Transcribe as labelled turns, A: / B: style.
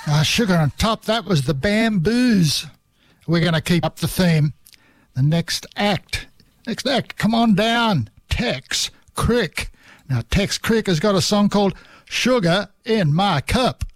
A: Sugar on Top, that was the Bamboos. We're going to keep up the theme. The next act, come on down, Tex Crick. Now, Tex Crick has got a song called Sugar in My Cup.